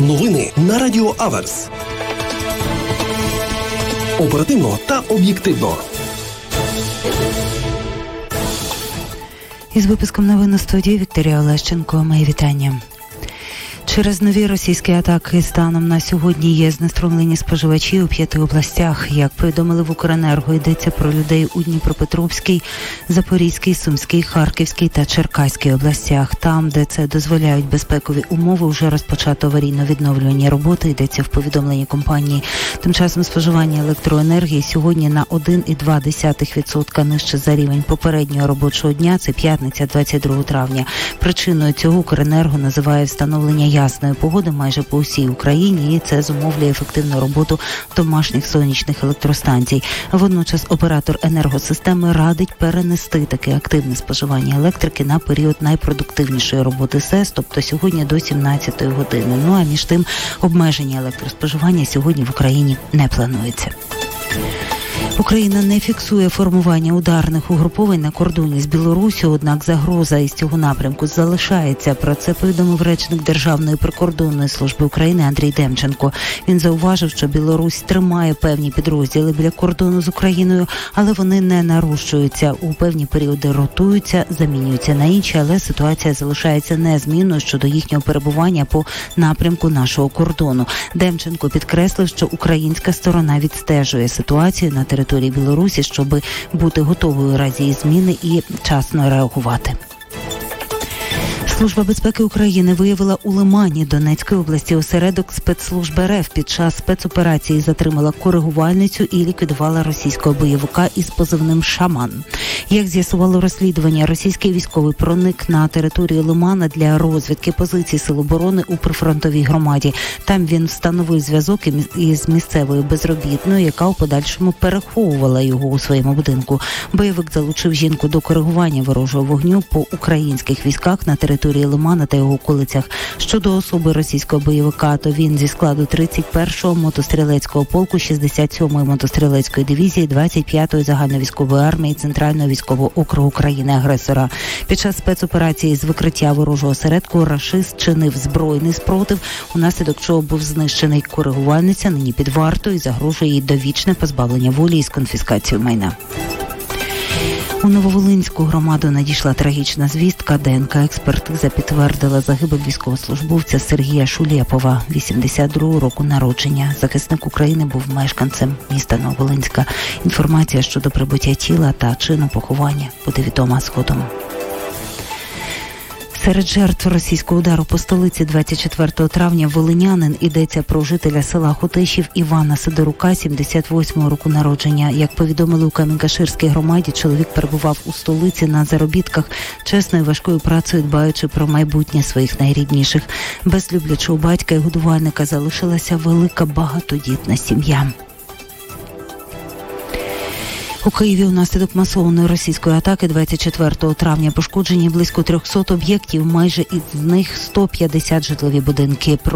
Новини на Радіо Аверс. Оперативно та об'єктивно. Із випуском новин у студії Вікторія Олещенко. Мої вітання. Через нові російські атаки станом на сьогодні є знеструмлені споживачі у 5 областях. Як повідомили в Укренерго, йдеться про людей у Дніпропетровській, Запорізькій, Сумській, Харківській та Черкаській областях. Там, де це дозволяють безпекові умови, вже розпочато аварійно-відновлювані роботи, йдеться в повідомленні компанії. Тим часом споживання електроенергії сьогодні на 1,2% нижче за рівень попереднього робочого дня. Це п'ятниця, 22 травня. Причиною цього Укренерго називає встановлення ясної погоди майже по всій Україні, і це зумовлює ефективну роботу домашніх сонячних електростанцій. Водночас оператор енергосистеми радить перенести таке активне споживання електрики на період найпродуктивнішої роботи СЕС, тобто сьогодні до 17-ї години. Ну а між тим обмеження електроспоживання сьогодні в Україні не планується. Україна не фіксує формування ударних угруповань на кордоні з Білоруссю, однак загроза із цього напрямку залишається. Про це повідомив речник Державної прикордонної служби України Андрій Демченко. Він зауважив, що Білорусь тримає певні підрозділи біля кордону з Україною, але вони не нарощуються. У певні періоди ротуються, замінюються на інші, але ситуація залишається незмінною щодо їхнього перебування по напрямку нашого кордону. Демченко підкреслив, що українська сторона відстежує ситуацію на території Білорусі, щоб бути готовою у разі її зміни і вчасно реагувати. Служба безпеки України виявила у Лимані Донецької області осередок спецслужб РФ. Під час спецоперації затримала коригувальницю і ліквідувала російського бойовика із позивним «Шаман». Як з'ясувало розслідування, російський військовий проник на територію Лимана для розвідки позицій Сил оборони у прифронтовій громаді. Там він встановив зв'язок із місцевою безробітною, яка у подальшому переховувала його у своєму будинку. Бойовик залучив жінку до коригування ворожого вогню по українських військах на території Лимана та його околицях. Щодо особи російського бойовика, то він зі складу 31-го мотострілецького полку, 67-ї мотострілецької дивізії, 25-ї загальновійськової армії Центрального військового округу країни-агресора. Під час спецоперації з викриття ворожого осередку рашист чинив збройний спротив, унаслідок чого був знищений. Коригувальниця нині під вартою і загрожує їй довічне позбавлення волі із конфіскацією майна. У Нововолинську громаду надійшла трагічна звістка. ДНК-експертиза підтвердила загибель військовослужбовця Сергія Шулєпова, 82-го року народження. Захисник України був мешканцем міста Нововолинська. Інформація щодо прибуття тіла та чину поховання буде відома згодом. Серед жертв російського удару по столиці 24 травня волинянин, йдеться про жителя села Хотишів Івана Сидорука, 78-го року народження. Як повідомили у Камінь-Каширській громаді, чоловік перебував у столиці на заробітках, чесною важкою працею дбаючи про майбутнє своїх найрідніших. Без люблячого батька і годувальника залишилася велика багатодітна сім'я. У Києві унаслідок масованої російської атаки 24 травня пошкоджені близько 300 об'єктів, майже із них 150 житлові будинки.